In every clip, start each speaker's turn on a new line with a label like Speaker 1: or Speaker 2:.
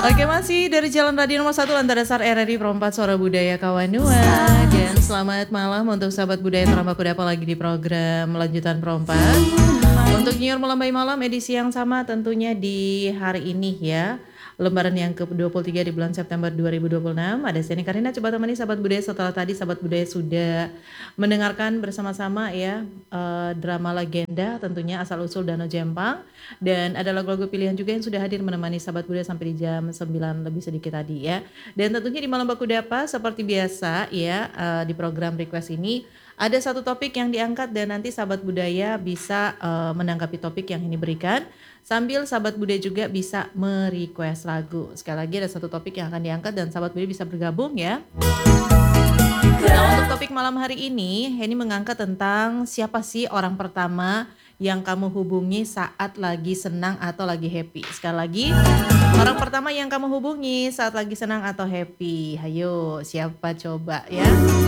Speaker 1: Oke, masih dari Jalan Radio nomor 1 Lantai Dasar RRI Perempat Suara Budaya Kawanua. Dan selamat malam untuk sahabat budaya Teramba Kudapa lagi di program Lanjutan Perempat. Untuk New Year Melambai Malam edisi yang sama tentunya di hari ini ya. Lembaran yang ke-23 di bulan September 2026. Ada Seni Karina coba temani sahabat budaya setelah tadi sahabat budaya sudah mendengarkan bersama-sama ya drama legenda tentunya asal usul Danau Jempang. Dan ada lagu-lagu pilihan juga yang sudah hadir menemani sahabat budaya sampai di jam 9 lebih sedikit tadi ya. Dan tentunya di Malam Baku Dapa seperti biasa ya di program request ini ada satu topik yang diangkat dan nanti sahabat budaya bisa menanggapi topik yang ini berikan. Sambil sahabat budaya juga bisa merequest lagu. Sekali lagi ada satu topik yang akan diangkat dan sahabat budaya bisa bergabung ya. Nah, untuk topik malam hari ini mengangkat tentang siapa sih orang pertama yang kamu hubungi saat lagi senang atau lagi happy. Sekali lagi, orang pertama yang kamu hubungi saat lagi senang atau happy. Hayo, siapa coba ya?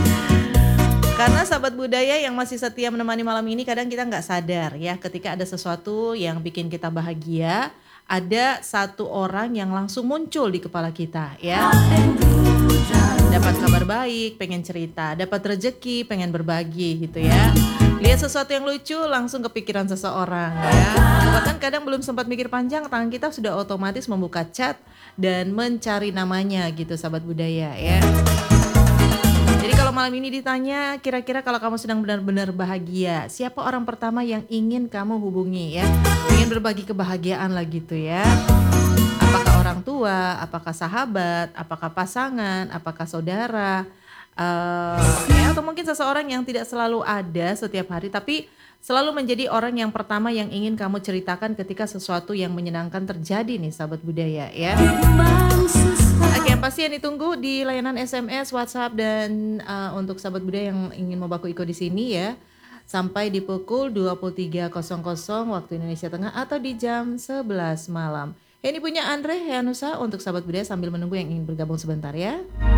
Speaker 1: Karena sahabat budaya yang masih setia menemani malam ini kadang kita nggak sadar ya ketika ada sesuatu yang bikin kita bahagia, ada satu orang yang langsung muncul di kepala kita ya. Dapat kabar baik, pengen cerita, dapat rezeki, pengen berbagi gitu ya. Lihat sesuatu yang lucu langsung kepikiran seseorang ya. Bahkan kadang belum sempat mikir panjang, tangan kita sudah otomatis membuka chat dan mencari namanya gitu sahabat budaya ya. Jadi kalau malam ini ditanya, kira-kira kalau kamu sedang benar-benar bahagia, siapa orang pertama yang ingin kamu hubungi ya? Ingin berbagi kebahagiaan lah gitu ya. Apakah orang tua, apakah sahabat, apakah pasangan, apakah saudara, atau mungkin seseorang yang tidak selalu ada setiap hari, tapi selalu menjadi orang yang pertama yang ingin kamu ceritakan ketika sesuatu yang menyenangkan terjadi nih sahabat budaya ya. Oke, yang pasti yang ditunggu di layanan SMS, WhatsApp dan untuk sahabat budaya yang ingin mau baku ikut di sini ya. Sampai di pukul 23.00 waktu Indonesia Tengah atau di jam 11 malam. Ini punya Andre Heanusa untuk sahabat budaya sambil menunggu yang ingin bergabung sebentar ya.